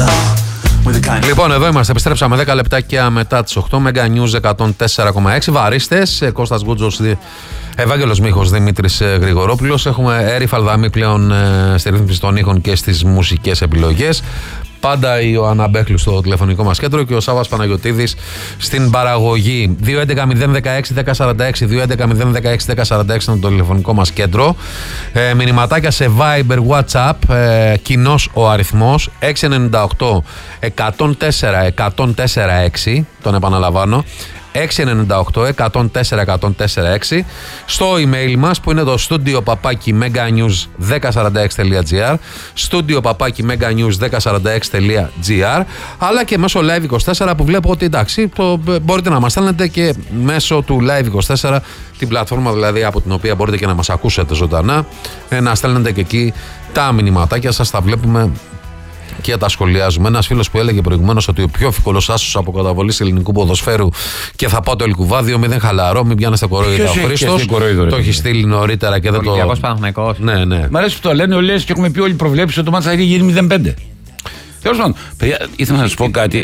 Λοιπόν, εδώ είμαστε. Επιστρέψαμε 10 λεπτάκια μετά τις 8. Mega News 104,6. Βαρίστες. Κώστας Γκούτζος, Ευάγγελος Μίχος, Δημήτρης Γρηγορόπουλος. Έχουμε Έρη Φαλδαμή πλέον στη ρύθμιση των ήχων και στις μουσικές επιλογές. Πάντα η Ιωάννα Μπέχλου στο τηλεφωνικό μας κέντρο και ο Σάββας Παναγιωτίδης στην παραγωγή. 2.11.016.1046, 2.11.016.1046 είναι το τηλεφωνικό μας κέντρο. Μηνυματάκια σε Viber, WhatsApp, κοινός ο αριθμός 698 104 104 6, τον επαναλαμβάνω. 698-104-104-6 στο email μας που είναι το studio@meganews1046.gr, studio@meganews1046.gr, αλλά και μέσω Live24 που βλέπω ότι εντάξει, μπορείτε να μας στέλνετε και μέσω του Live24, την πλατφόρμα δηλαδή από την οποία μπορείτε και να μας ακούσετε ζωντανά, να στέλνετε και εκεί τα μηνυματάκια σας, τα βλέπουμε και τα σχολιάζουμε. Ένας φίλος που έλεγε προηγουμένως ότι ο πιο εύκολος άσος από καταβολής ελληνικού ποδοσφαίρου και θα πάω το Ελκουβά 2-0 χαλαρό, μην πιάνεστε κορόιδα. Ο Χρήστος το έχει στείλει νωρίτερα και δεν το. Ναι, ναι. Μ' αρέσει που το λένε, λες και έχουμε πει όλοι προβλέψεις ότι το μάτσα θα γίνει 0-5. Τέλος πάντων, ήθελα να σας πω κάτι.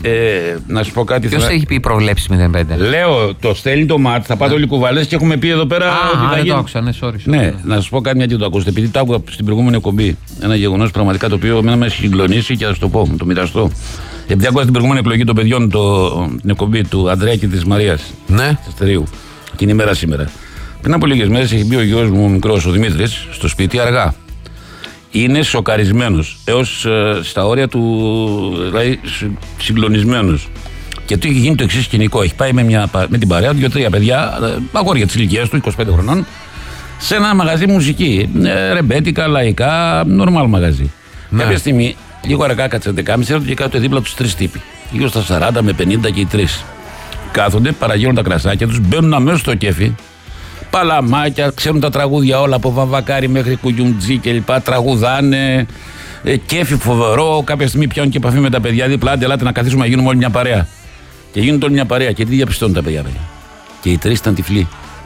Ποιος έχει πει προβλέψεις 0-5? Λέω, το στέλνει το ΜΑΤ, θα πάτε όλοι κουβαλές και έχουμε πει εδώ πέρα. Δεν το άκουσα, ναι, sorry. Ναι, να σας πω κάτι μια και το ακούσετε. Επειδή το άκουγα στην προηγούμενη εκπομπή, ένα γεγονός πραγματικά το οποίο με έχει συγκλονίσει και θα το πω, το μοιραστώ. Επειδή άκουγα στην προηγούμενη εκλογή των παιδιών την εκπομπή του Ανδρέα και της Μαρίας. Ναι. Αστερίου. Και είναι η μέρα σήμερα. Πριν από λίγες μέρες έχει μπει ο γιος μου, ο μικρός, ο Δημήτρης, στο σπίτι αργά. Είναι σοκαρισμένος, έως στα ώρια του, δηλαδή συγκλονισμένος. Και του έχει γίνει το εξής σκηνικό. Έχει πάει με την παρέα του, 2-3 παιδιά, αγόρια της ηλικίας του, 25 χρονών, σε ένα μαγαζί μουσική. Ρεμπέτικα, λαϊκά, νορμάλ μαγαζί. Ναι. Κάποια στιγμή, λίγο αργά κάτσε 10.30, έρχονται και κάτω δίπλα τους 3 τύποι. Γύρω στα 40 με 50 και οι 3. Κάθονται, παραγγέλνουν τα κρασάκια τους, μπαίνουν αμέσως στο κέφι. Παλαμάκια, ξέρουν τα τραγούδια όλα από Βαμβακάρι μέχρι Κουγιουμτζή κλπ. Τραγουδάνε, κέφι φοβερό. Κάποια στιγμή πιάνουν και επαφή με τα παιδιά δίπλα. Άντε, ελάτε να καθίσουμε να γίνουμε όλοι μια παρέα. Και γίνονται όλοι μια παρέα. Και τι διαπιστώνουν τα παιδιά? Και οι 3 ήταν τυφλοί.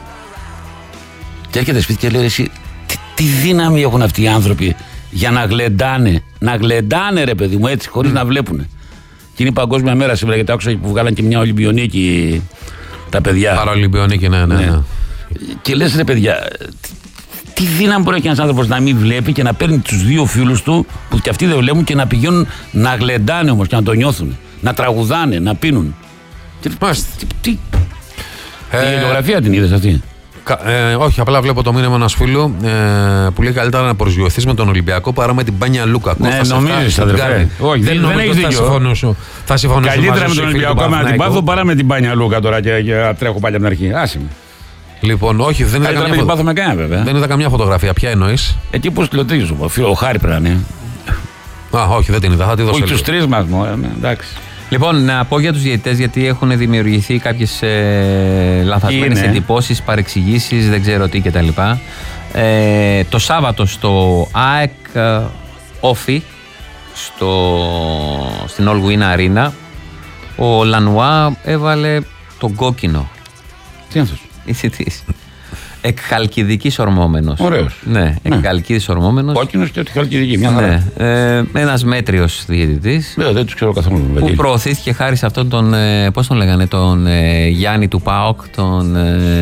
Και έρχεται σπίτι και λέει: εσύ, τι δύναμη έχουν αυτοί οι άνθρωποι για να γλεντάνε. Να γλεντάνε, ρε παιδί μου, έτσι, χωρίς να βλέπουν. Και είναι η Παγκόσμια Μέρα σήμερα, γιατί άκουσα που βγάλαν και μια Ολυμπιονίκη τα παιδιά. Παραολυμπιονίκη, ναι. Και λες, ρε παιδιά, τι δύναμη μπορεί να έχει ένας άνθρωπος να μην βλέπει και να παίρνει τους 2 φίλους του που και αυτοί δεν βλέπουν και να πηγαίνουν να γλεντάνε όμως και να το νιώθουν, να τραγουδάνε, να πίνουν. Η γεωγραφία την είδες αυτή? Όχι, απλά βλέπω το μήνυμα ενός φίλου που λέει καλύτερα να προσγειωθείς με τον Ολυμπιακό παρά με την Μπάνια Λούκα. Ναι, νομίζεις, αδερφέ. Όχι, δεν έχεις δίκιο. Θα συμφωνήσω. Καλύτερα με τον Ολυμπιακό να την πάθω παρά με την Μπάνια Λούκα τώρα και τρέχω πάλι από την αρχή. Άσε με. Λοιπόν, όχι, δεν είδα καμιά φωτογραφία. Ποια εννοείς? Εκεί που στυλωτρίζεις, ο Χάρη πρέπει να είναι. Όχι, δεν την είδα. Θα τη δώσω. Όχι, τους 3 μας, εντάξει. Λοιπόν, να πω για τους διαιτητές, γιατί έχουν δημιουργηθεί κάποιες λαθασμένες εντυπώσεις, παρεξηγήσεις, δεν ξέρω τι κτλ. Το Σάββατο στο ΑΕΚ Όφι, στην All Win Arena, ο Λανουά έβαλε τον κόκκινο. Τι είναι αυτός? Εκχαλκιδικής ορμόμενος. Ωραίος. Ναι, εκχαλκίδης ορμόμενος. Κόκκινος και εκχαλκιδική, μια χαρά. Ναι, ένας μέτριος διαιτητής. Δεν τους ξέρω καθόλου. Που προωθήθηκε χάρη σε αυτόν τον, πώς τον λέγανε, τον Γιάννη του ΠΑΟΚ, τον...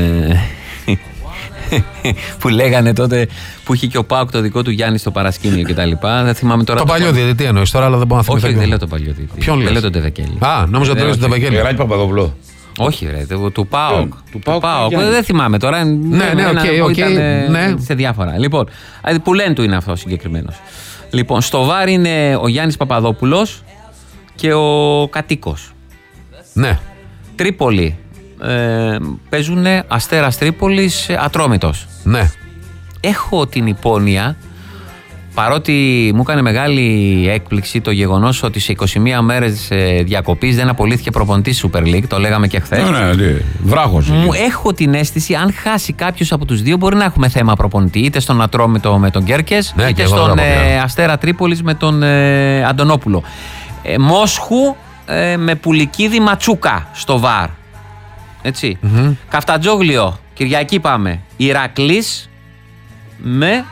που λέγανε τότε, που είχε και ο ΠΑΟΚ το δικό του Γιάννη στο παρασκήνιο κτλ. Δεν θυμάμαι τώρα. Το παλιό διαιτητή εννοείς τώρα, αλλά δεν μπορώ να θυμηθώ. Όχι, δεν λέω το παλιό διαιτητή. Ποιον λες? Δεν λέω τον Τεβεκέλη. Νόμιζα ότι λέω τον Τεβεκέλη. Γεράκη Παπαδοβλό. Όχι, ρε, του ΠΑΟΚ. Του ΠΑΟΚ. Δεν θυμάμαι τώρα. Ναι, οκ. Σε διάφορα. Λοιπόν, που λένε του είναι αυτό συγκεκριμένος. Λοιπόν, στο βάρ είναι ο Γιάννης Παπαδόπουλος και ο Κατοίκος. Ναι. Τρίπολη. Παίζουν Αστέρας Τρίπολης Ατρόμητος. Ναι. Έχω την υπόνοια, παρότι μου έκανε μεγάλη έκπληξη το γεγονός ότι σε 21 μέρες διακοπής δεν απολύθηκε προπονητής Super League, το λέγαμε και χθες. Ναι, βράχος. Έχω την αίσθηση, αν χάσει κάποιος από τους δύο, μπορεί να έχουμε θέμα προπονητή, είτε στον Ατρόμητο με τον Γκέρκες, ναι, είτε στον Αστέρα Τρίπολης με τον Αντωνόπουλο. Μόσχου με Πουλικίδη Ματσούκα στο βάρ. Έτσι. Καφτατζόγλιο, Κυριακή πάμε. Ηρακλής με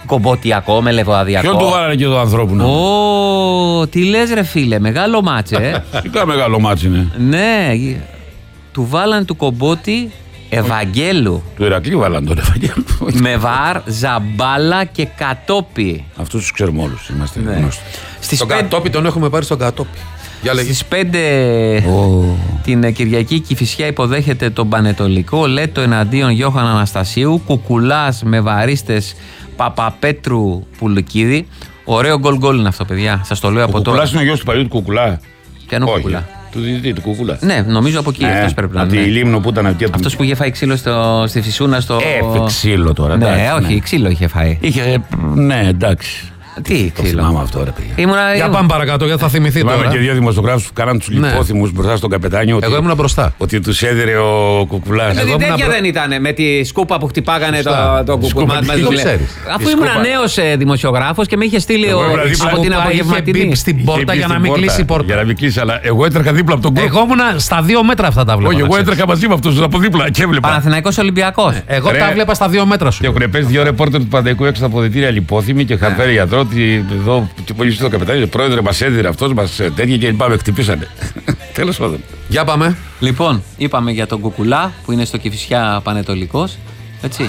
κομποτιακό με λεβαδιακό. Ποιον του βάλανε και το ανθρώπινο. Τι λες ρε φίλε, μεγάλο μάτσε. Φυσικά μεγάλο μάτσε είναι. Ναι, του βάλανε του Κομπότη Ευαγγέλου. Του Ηρακλή βάλανε τον Ευαγγέλου. Με βαρ, Ζαμπάλα και Κατόπι. Αυτούς τους ξέρουμε όλους, είμαστε γνώστοι. Τον Κατόπι τον έχουμε πάρει στον Κατόπι. Στις 5 την Κυριακή Κηφισιά υποδέχεται τον Πανετολικό. Λέτο εναντίον Γιώχαν Αναστασίου. Κουκουλάς με βαρίστες Παπαπέτρου Πουλουκίδη. Ωραίο γκολ είναι αυτό, παιδιά. Σας το λέω από τώρα. Ο Κουκουλάς είναι ο γιος του παλιού του Κουκουλά. Ποιανού Κουκουλά? Του διδυτή, του Κουκουλά. Ναι, νομίζω από εκεί αυτός πρέπει να είναι. Από τη Λίμνο που ήταν αυτή. Αυτός που είχε φάει ξύλο στη Φυσούνα στο. Ξύλο τώρα. Ναι, όχι, ξύλο είχε φάει. Ναι, εντάξει. Τι ξύλο. Θυμάμαι αυτό, ρε παιδιά. Για πάμε παρακάτω, γιατί θα θυμηθεί τώρα. Θυμάμαι και δύο δημοσιογράφους που κάναν τους λιπόθυμους μπροστά στον καπετάνιο. Εγώ ήμουν μπροστά. Ότι τους έδερε ο Κουκουλάς. Τέτοια δεν ήταν με τη σκούπα που χτυπάγανε το Κουκουλά. Αφού ήμουν νέος δημοσιογράφος και με είχε στείλει από την απογευματινή. Στην πόρτα για να μην κλείσει η πόρτα. Για να μην κλείσει, αλλά εγώ έτρεχα δίπλα από τον κόσμο. Εγώ ήμουν στα 2 μέτρα αυτά τα βλέπα. Όχι, εγώ έτρεχα μαζί με αυτούς από δίπλα και έβλεπα. Παναθηναϊκός Ολυμπιακός. Εγώ τα βλέπα στα 2 μέτρα σου. Και έχουν πέσει 2 ρεπόρτερ του Παναθηναϊκού έξω από αποδυτήρια λιπόθυμοι και είχαν φέρει γιατρό ότι εδώ και πολύ στο καπετάνιο, πρόεδρε, μας έδινε αυτός, μας τέτοια και πάμε, χτυπήσανε. Τέλος πάντων. Για πάμε. Λοιπόν, είπαμε για τον Κουκουλά που είναι στο Κηφισιά Πανετολικός. Έτσι.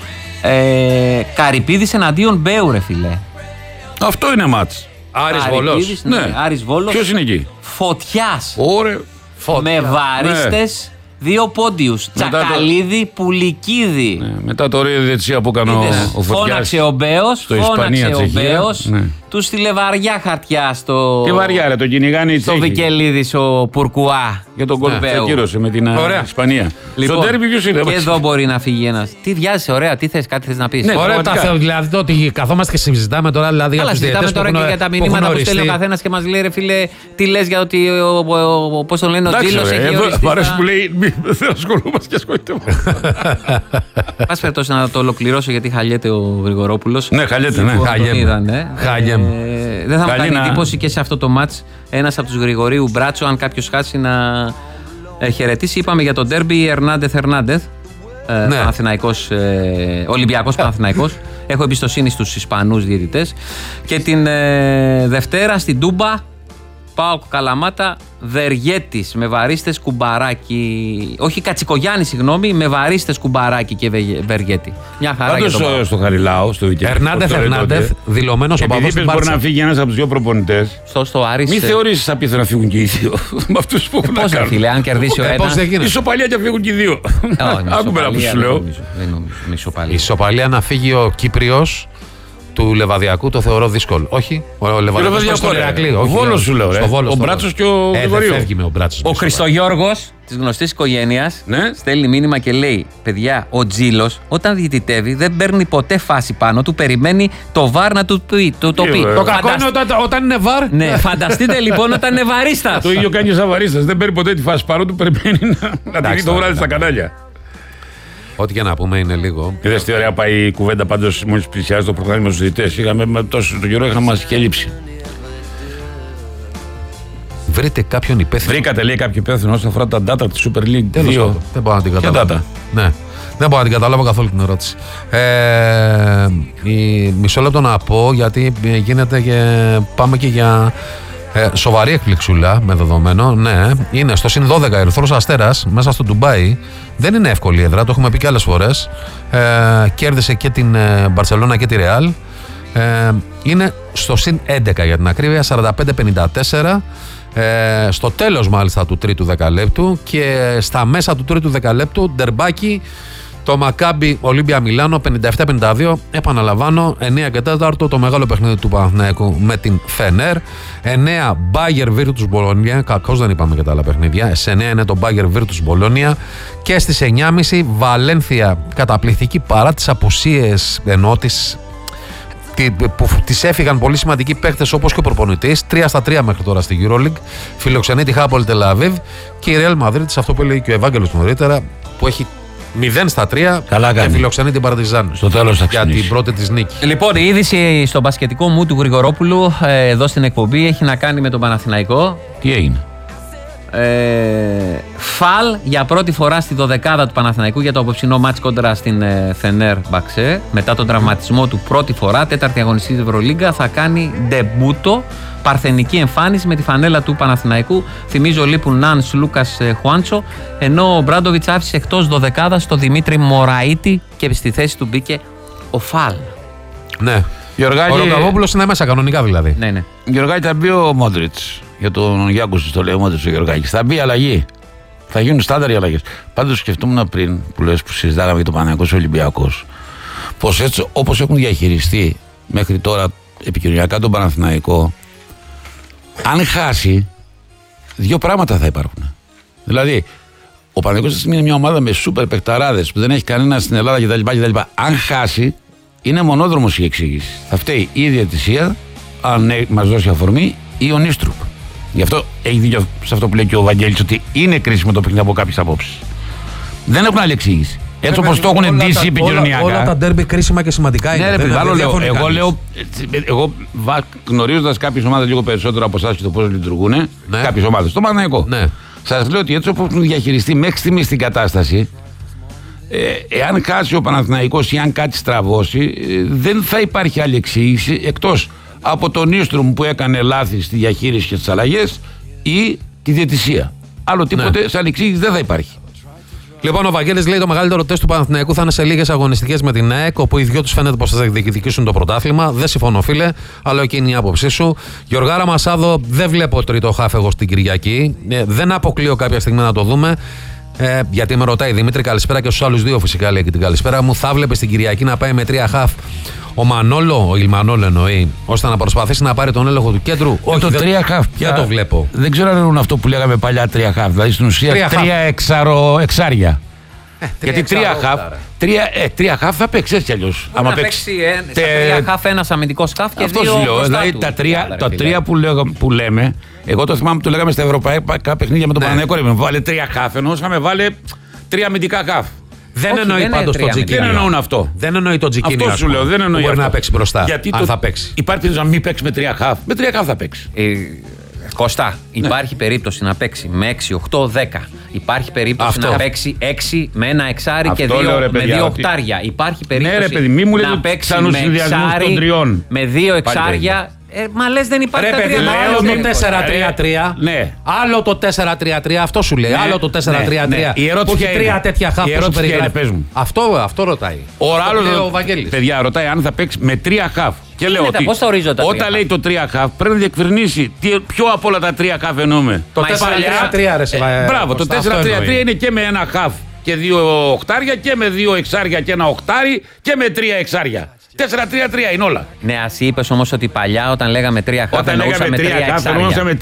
Καρυπίδης εναντίον Μπέου, ρε φίλε. Αυτό είναι μάτς. Άρης Βόλος. Ναι, Άρης Βόλος. Ποιος είναι εκεί? Φωτιάς. Ωραία. Με βαρίστες. 2 πόντιους. Τσακαλίδη, Πουλικίδη. Ναι, μετά το ωραία δεξιά που έκανε ο Φωτιάς. Φώναξε ο Μπέος. Του στείλε βαριά χαρτιά στο. Τι βαριά, ρε, τον κυνηγάνε οι Τσέχοι. Στο Βικελίδης ο Πουρκουά. Για τον κόλπο που ακύρωσε με την Ισπανία. Λοιπόν, στο τέρμι ποιος είναι? Και εδώ μπορεί να φύγει ένας. Τι βιάζεσαι, ωραία, τι θες, κάτι θες να πεις? Ναι, ωραία, δηλαδή το ότι καθόμαστε και συζητάμε τώρα δηλαδή για τους διαιτητές τώρα και για τα μηνύματα που στέλνει ο καθένας και μας λέει, ρε φίλε, τι λες για ότι πώς τον λένε ο Τζίλος έχει οριστεί. Μ' αρέσει που λέει, δεν ασχολούμαστε και ασχολείται. Πας περιπτώσει να το ολοκληρώσω γιατί χαλιέται ο Γρηγορόπουλος. Ναι, χαλιέται, ναι. Δεν θα μου κάνει εντύπωση και σε αυτό το μάτς ένας από τους Γρηγορίου Μπράτσο, αν κάποιος χάσει, να χαιρετήσει. Είπαμε για τον ντέρμπι Ερνάντεθ. Παναθηναϊκός, Ολυμπιακός Παναθηναϊκός. Έχω εμπιστοσύνη στους Ισπανούς διαιτητές. Και την Δευτέρα στην Τούμπα, ΠΑΟΚ Καλαμάτα, Βεργέτης με βαρίστες Κουμπαράκι. Όχι, Κατσικογιάννη, συγγνώμη, με βαρίστες Κουμπαράκι και Βεργέτη. Μια χαρά για τον ΠΑΟΚ. Στο Χαριλάο, στο Βικελίδη. Ερνάντεθ, δηλωμένος ο παδός του Μπάρτσα. Μπορεί να φύγει ένας από τους 2 προπονητές. Στο Άρης. Μην θεωρήσεις απίθανο να φύγουν και οι 2. Με αυτούς που έχουν να κάνουν. Φίλε, αν κερδίσει ο ένας. Ισοπαλία και φύγουν και οι 2. Άκουμε να που σου λέω. Ισοπαλία να φύγει ο Κύπριος του Λεβαδιακού το θεωρώ δύσκολο. Όχι, ο Λεβαδιακός στο Ηρακλή. Ο Βόλος σου λέω. Ο Μπράτσος και ο Γρηγορίου. Δεν φεύγει με ο Μπράτσος. Ο Χριστογιώργος της γνωστής οικογένειας στέλνει μήνυμα και λέει: παιδιά, ο Τζίλος όταν διαιτητεύει δεν παίρνει ποτέ φάση πάνω του, περιμένει το βαρ να του πει. Το κακό είναι όταν είναι βαρ. Ναι, φανταστείτε λοιπόν όταν είναι βαρίστας. Το ίδιο κάνει σαν βαρίστας. Δεν παίρνει ποτέ τη φάση πάνω του, περιμένει να τη δει το βράδυ στα κανάλια. Ό,τι και να πούμε είναι λίγο. Είδες τι ωραία πάει η κουβέντα πάντως μόλις πλησιάζει το προγράμμα στους διαιτητές. Είχαμε τόσο τον καιρό, είχαμε μας και λείψει. Βρείτε κάποιον υπεύθυνο. Βρήκατε, λέει, κάποιο υπεύθυνο όσον αφορά τα data της Super League 2. Δεν μπορώ να την καταλάβω. Ναι. Δεν μπορώ να την καταλάβω καθόλου την ερώτηση. Μισό λεπτό να πω, γιατί γίνεται και πάμε και για σοβαρή εκπληξούλα με δεδομένο. Ναι, είναι στο συν 12 Ερυθρός Αστέρας μέσα στο Ντουμπάι. Δεν είναι εύκολη έδρα, το έχουμε πει και άλλες φορές. Κέρδισε και την Μπαρσελόνα και τη Ρεάλ. Είναι στο συν 11 για την ακρίβεια, 45-54. Στο τέλος μάλιστα του τρίτου δεκαλέπτου και στα μέσα του τρίτου δεκαλέπτου ντερμπάκι το Μακάμπι Ολύμπια Μιλάνο 57-52. Επαναλαμβάνω, 9 και 4 το μεγάλο παιχνίδι του Παναθηναϊκού με την Φενέρ. 9 Μπάγερ Βίρτους Μπολόνια. Κακώς δεν είπαμε και τα άλλα παιχνίδια. Σε 9 είναι το Μπάγερ Βίρτους Μπολόνια. Και στις 9.30 Βαλένθια, καταπληκτική παρά τις απουσίες ενώ που της έφυγαν πολύ σημαντικοί παίκτες όπως και ο προπονητής. 3-3 μέχρι τώρα στη EuroLeague. Φιλοξενεί τη Χάπολ Τελαβίβ και η Real Madrid, αυτό που έλεγε και ο Ευάγγελος νωρίτερα, που έχει 0-3 και φιλοξενεί την Παρτιζάν στο τέλος για την πρώτη της νίκη. Λοιπόν, η είδηση στο μπασκετικό μου του Γρηγορόπουλου εδώ στην εκπομπή έχει να κάνει με τον Παναθηναϊκό. Τι έγινε? Φαλ για πρώτη φορά στη 12η του Παναθηναϊκού για το απόψινό μάτς κόντρα στην Φενέρ Μπαξέ. Μετά τον τραυματισμό του πρώτη φορά, τέταρτη αγωνιστική της Ευρωλίγκα, θα κάνει ντεμπούτο, παρθενική εμφάνιση με τη φανέλα του Παναθηναϊκού. Θυμίζω λείπουν Νάνς, Λούκας, Χουάντσο, ενώ ο Μπράντοβιτς άφησε εκτός 12ης τον Δημήτρη Μωραΐτη και στη θέση του μπήκε ο Φαλ. Ναι. Γιωργάκη... Ο Ροκαβόπουλος είναι μέσα κανονικά δηλαδή. Ναι. Γιωργάκη, θα μπει ο Μόντριτς. Για τον Γιάκουσης το λέει ο Μόντριτς ο Γιωργάκης. Θα μπει αλλαγή. Θα γίνουν στάνταρ οι αλλαγές. Πάντως σκεφτόμουν πριν που λες που συζητάγαμε για το Παναθηναϊκός Ολυμπιακός, πως έτσι όπως έχουν διαχειριστεί μέχρι τώρα επικοινωνιακά τον Παναθηναϊκό, αν χάσει, δύο πράγματα θα υπάρχουν. Δηλαδή, ο Παναθηναϊκός είναι μια ομάδα με σούπερ παικταράδες που δεν έχει κανένα στην Ελλάδα κτλ. Αν χάσει, είναι μονόδρομος η εξήγηση. Θα φταίει ή η διαιτησία, αν μας δώσει αφορμή, ή ο Νίστρουπ. Γι' αυτό έχει δίκιο σε αυτό που λέει και ο Βαγγέλης, ότι είναι κρίσιμο το παιχνίδι από κάποιες απόψεις. Δεν έχουν άλλη εξήγηση. Έτσι όπως το έχουν ντύσει επικοινωνιακά. Όλα τα ντέρμπι κρίσιμα και σημαντικά είναι. Ναι, εγώ γνωρίζοντας κάποιες ομάδες λίγο περισσότερο από εσάς και το πώς λειτουργούν, κάποιες ομάδες, το Παναθηναϊκό. Σας λέω ότι έτσι όπως έχουν διαχειριστεί μέχρι στιγμής την κατάσταση, εάν χάσει ο Παναθηναϊκός ή αν κάτι στραβώσει, δεν θα υπάρχει άλλη εξήγηση εκτός από τον Νίστρουμ που έκανε λάθη στη διαχείριση και στις αλλαγές ή τη διαιτησία. Άλλο τίποτε, σαν εξήγηση δεν θα υπάρχει. Λοιπόν, ο Βαγγέλης λέει το μεγαλύτερο τεστ του Παναθηναϊκού θα είναι σε λίγες αγωνιστικές με την ΑΕΚ, όπου οι δυο τους φαίνεται πως θα διεκδικήσουν το πρωτάθλημα. Δεν συμφωνώ, φίλε, αλλά εκείνη η άποψή σου. Γιωργάρα Μασάδο, δεν βλέπω τρίτο χάφ εγώ στην Κυριακή. Δεν αποκλείω κάποια στιγμή να το δούμε. Γιατί με ρωτάει Δημήτρη, καλησπέρα και στους άλλους δύο φυσικά λέει και την καλησπέρα μου. Θα βλέπεις την Κυριακή να πάει με 3 χάφ ο Μανόλο, ο Ιλμανόλο εννοεί, ώστε να προσπαθήσει να πάρει τον έλεγχο του κέντρου? Όχι, το 3 χάφ πια δεν το βλέπω. Δεν ξέρω αν είναι αυτό που λέγαμε παλιά 3 χάφ. Δηλαδή στην ουσία 3 εξάρια. Γιατί 3 χάφ θα παίξει έτσι κι αλλιώς. Άμα παίξει 3 χάφ ένας αμυντικός χάφ και 2 μπροστά. Δηλαδή τα 3 που λέμε, εγώ το θυμάμαι που το λέγαμε στα ευρωπαϊκά παιχνίδια με τον Παναθηναϊκό. Βάλε 3 χάφ, εννοούσαμε βάλε 3 αμυντικά χάφ. Δεν εννοεί πάντως το Τζικίνιο. Δεν εννοούν αυτό. Δεν εννοεί το Τζικίνιο. Αυτό σου λέω. Δεν εννοεί. Μπορεί να παίξει μπροστά. Γιατί αν θα παίξει. Υπάρχει περίπτωση να μην παίξει με 3 χάφ. Με 3 χάφ θα παίξει. Κώστα, υπάρχει περίπτωση να παίξει με 6, 8, 10. Υπάρχει περίπτωση να παίξει 6 με ένα εξάρι και 2 με 2 οκτάρια. Υπάρχει περίπτωση να παίξει με εξάρι με 2 εξάρια. Μα λες δεν υπάρχει τα 3. Άλλο το 4-3-3. Ναι. Άλλο το 4-3-3. Αυτό σου λέει. Άλλο το 4-3-3. Η ερώτηση έχει 3 τέτοια χάφ που σου περιγράφει. Αυτό ρωτάει. Ο Βαγγέλης. Παιδιά, ρωτάει αν θα παίξει με 3 χάφ. Και λέω ότι όταν λέει το 3 χάφ πρέπει να διευκρινίσει ποιο από όλα τα 3 χάφ εννοούμε. Το 4-3-3 ρε. Μπράβο, το 4-3-3 είναι και με ένα χάφ και 2 οκτάρια και με 2 εξάρια και ένα οκτάρι και με 3 εξάρια. 4-3-3 είναι όλα. Ναι, ας είπες όμως ότι παλιά όταν λέγαμε 3 χάφ, όταν λέγαμε 3 χάφ, εννοούσαμε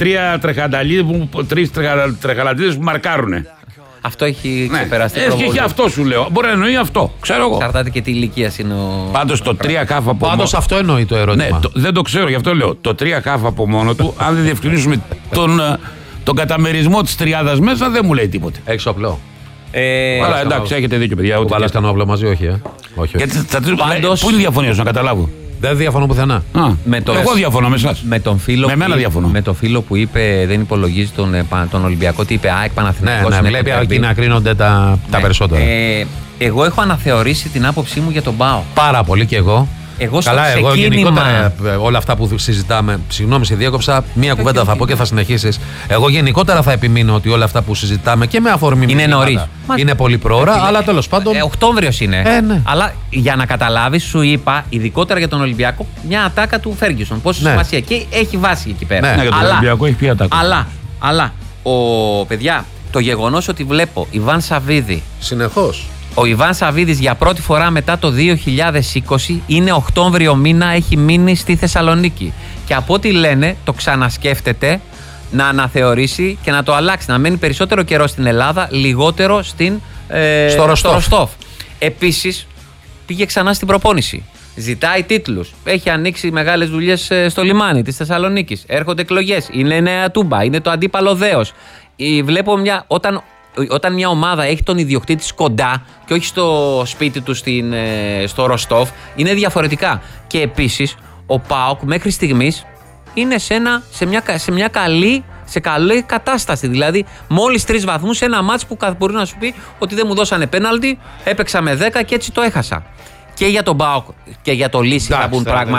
3 τρεχαλατίδες που μαρκάρουνε. Αυτό έχει ξεπεραστεί. Έχει αυτό σου λέω. Μπορεί να εννοεί αυτό. Ξέρω εγώ. Εξαρτάται και τι ηλικία είναι ο. Πάντως το 3 χάφ από μόνο. Πάντως αυτό εννοεί το ερώτημα. Ναι, δεν το ξέρω, γι' αυτό λέω. Το 3 χάφ από μόνο του, αν δεν διευκρινίσουμε τον καταμερισμό της τριάδας μέσα, δεν μου λέει τίποτε. Έχεις όπλο. Αλλά εντάξει, έχετε δίκιο, παιδιά. Που βάλας κανένα όπλο μαζί, όχι. Όχι. Πού είναι η διαφωνία σου, να καταλάβω. Δεν διαφωνώ πουθενά. Εγώ διαφωνώ με εσάς. Με τον φίλο που είπε δεν υπολογίζει τον Ολυμπιακό, τι είπε ΑΕΚ Παναθηναϊκός. Ναι, βλέπει εκεί να κρίνονται τα περισσότερα. Εγώ έχω αναθεωρήσει την άποψή μου για τον ΠΑΟ. Πάρα πολύ κι εγώ. Καλά, εγώ γενικότερα όλα αυτά που συζητάμε. Συγγνώμη, σε διέκοψα. Μία κουβέντα θα πω και θα συνεχίσεις. Εγώ γενικότερα θα επιμείνω ότι όλα αυτά που συζητάμε και με αφορμή είναι νωρίς. Είναι πολύ προώρα, αλλά τέλος πάντων. Οκτώβριος είναι. Ναι. Αλλά για να καταλάβεις, σου είπα, ειδικότερα για τον Ολυμπιακό, μια ατάκα του Φέργκισον. Πόσο σημασία. Και έχει βάση εκεί πέρα. Ναι, για τον Ολυμπιακό έχει πει ατάκα. Αλλά, παιδιά, το γεγονός ότι βλέπω Ιβάν Σαββίδη. Συνεχώς. Ο Ιβάν Σαββίδης για πρώτη φορά μετά το 2020 είναι Οκτώβριο μήνα, έχει μείνει στη Θεσσαλονίκη. Και από ό,τι λένε το ξανασκέφτεται να αναθεωρήσει και να το αλλάξει. Να μένει περισσότερο καιρό στην Ελλάδα, λιγότερο στο Ροστόφ. Επίσης πήγε ξανά στην προπόνηση. Ζητάει τίτλους. Έχει ανοίξει μεγάλες δουλειές στο λιμάνι της Θεσσαλονίκης. Έρχονται εκλογές. Είναι Νέα Τούμπα. Είναι το αντίπαλο δέος. Βλέπω όταν μια ομάδα έχει τον ιδιοκτήτη της κοντά και όχι στο σπίτι του στο Ροστόφ, είναι διαφορετικά. Και επίσης ο ΠΑΟΚ μέχρι στιγμής είναι σε μια καλή σε καλή κατάσταση. Δηλαδή, μόλις 3 βαθμούς σε ένα μάτς που μπορεί να σου πει ότι δεν μου δώσανε πέναλτι, έπαιξα με 10 και έτσι το έχασα. Και για τον ΠΑΟΚ και για το Λύση θα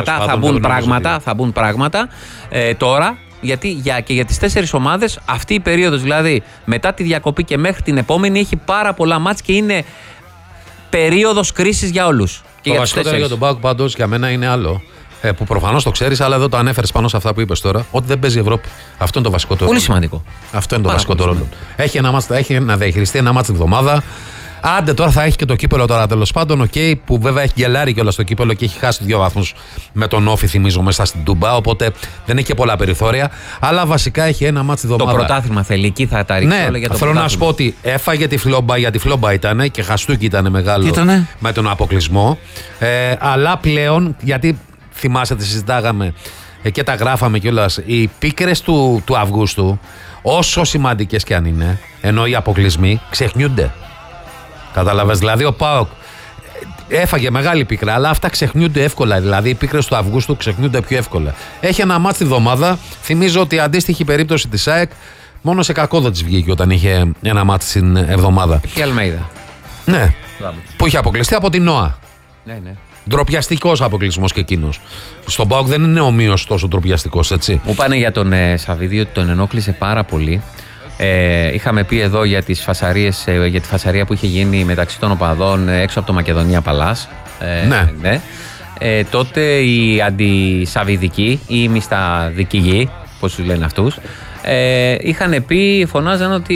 μπουν πράγματα τώρα. Γιατί και για τις 4 ομάδες αυτή η περίοδος, δηλαδή μετά τη διακοπή και μέχρι την επόμενη, έχει πάρα πολλά μάτς και είναι περίοδος κρίσης για όλους. Το βασικότερο για τον ΠΑΟΚ πάντως για μένα είναι άλλο. Που προφανώς το ξέρεις, αλλά εδώ το ανέφερες πάνω σε αυτά που είπες τώρα, ότι δεν παίζει Ευρώπη. Αυτό είναι το βασικότερο. Πολύ σημαντικό. Αυτό είναι το βασικότερο ρόλο. Έχει να διαχειριστεί ένα μάτς την εβδομάδα. Άντε τώρα θα έχει και το κύπελο τώρα τέλος πάντων. Που βέβαια έχει γκελάρει κιόλας το κύπελο και έχει χάσει 2 βαθμούς με τον Όφη, θυμίζω, μέσα στην Τούμπα. Οπότε δεν έχει και πολλά περιθώρια. Αλλά βασικά έχει ένα μάτς την εβδομάδα. Το πρωτάθλημα θέλει, εκεί θα τα ρίξει όλα για το θέλω να σου πω ότι έφαγε τη φλόμπα, γιατί φλόμπα ήταν και χαστούκι ήταν μεγάλο με τον αποκλεισμό. Αλλά πλέον, γιατί θυμάσαι τι συζητάγαμε και τα γράφαμε κιόλας, οι πίκρες του Αυγούστου, όσο σημαντικές κι αν είναι, ενώ οι αποκλεισμοί ξεχνιούνται. Κατάλαβες, δηλαδή ο ΠΑΟΚ έφαγε μεγάλη πίκρα, αλλά αυτά ξεχνιούνται εύκολα. Δηλαδή οι πίκρες του Αυγούστου ξεχνιούνται πιο εύκολα. Έχει ένα μάτς τη βδομάδα. Θυμίζω ότι η αντίστοιχη περίπτωση της ΑΕΚ μόνο σε κακό δεν της βγήκε όταν είχε ένα μάτς την εβδομάδα. Και η Αλμέιδα. Ναι, που είχε αποκλειστεί από την ΝΟΑ. Ναι. Ντροπιαστικός αποκλεισμός και εκείνος. Στον ΠΑΟΚ δεν είναι ομοίως τόσο ντροπιαστικός, έτσι. Μου πάνε για τον Σαββίδη ότι τον ενόχλησε πάρα πολύ. Είχαμε πει εδώ για τις φασαρίες, για τη φασαρία που είχε γίνει μεταξύ των οπαδών έξω από το Μακεδονία Παλάς. Ναι. Τότε οι αντισαβιδικοί ή μισταδικηγοί, πώς τους λένε αυτούς, είχαν πει, φωνάζαν ότι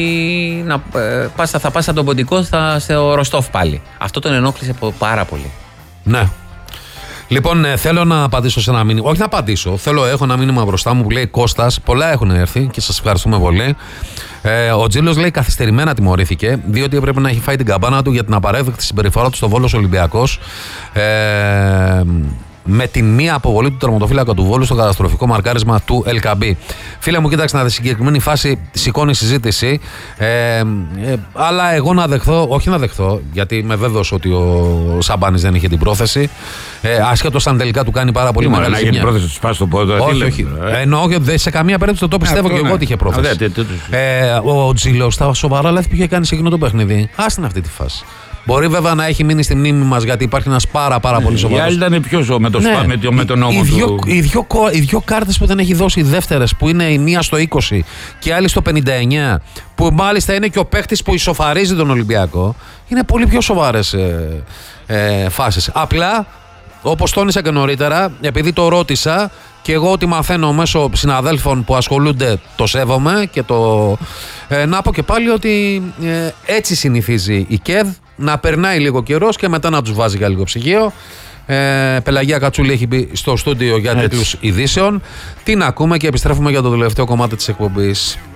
θα πας σαν τον Ποντικό στο Ροστόφ πάλι. Αυτό τον ενόχλησε πάρα πολύ. Ναι. Λοιπόν, θέλω να απαντήσω σε ένα μήνυμα. Όχι να απαντήσω. Έχω ένα μήνυμα μπροστά μου που λέει Κώστας. Πολλά έχουν έρθει και σας ευχαριστούμε πολύ. Ο Τζίλος λέει καθυστερημένα τιμωρήθηκε, διότι έπρεπε να έχει φάει την καμπάνα του για την απαράδεκτη συμπεριφορά του στο Βόλος Ολυμπιακός. Με την μία αποβολή του τερματοφύλακα του Βόλου στο καταστροφικό μαρκάρισμα του Ελκαμπή. Φίλε μου, κοίταξε να δει, συγκεκριμένη φάση σηκώνει συζήτηση. Αλλά εγώ όχι να δεχθώ, γιατί είμαι βέβαιος ότι ο Σαμπάνης δεν είχε την πρόθεση. Ασχέτως αν τελικά του κάνει πάρα πολύ μεγάλη ζημιά. Είχε την πρόθεση, του σπάσει το πόδι. Όχι. Εννοώ ότι σε καμία περίπτωση το πιστεύω και εγώ ότι είχε πρόθεση. Ο Τζίλος στα σοβαρά λάθη που είχε κάνει σε εκείνο το παιχνίδι. Άστην αυτή τη φάση. Μπορεί βέβαια να έχει μείνει στη μνήμη μας, γιατί υπάρχει ένας πάρα πολύ σοβαρός. Οι άλλοι ήταν πιο ζω με το με τον νόμο του. Οι δυο κάρτες που δεν έχει δώσει, οι δεύτερες, που είναι η μία στο 20 και η άλλη στο 59, που μάλιστα είναι και ο παίχτης που ισοφαρίζει τον Ολυμπιακό, είναι πολύ πιο σοβαρές φάσεις. Απλά, όπως τόνισα και νωρίτερα, επειδή το ρώτησα και εγώ ότι μαθαίνω μέσω συναδέλφων που ασχολούνται, το σέβομαι και να πω και πάλι ότι έτσι συνηθίζει η ΚΕΔ, να περνάει λίγο καιρός και μετά να τους βάζει για λίγο ψυγείο. Πελαγία Κατσούλη έχει μπει στο στούντιο για τίτλους ειδήσεων. Τι να ακούμε και επιστρέφουμε για το τελευταίο κομμάτι της εκπομπής.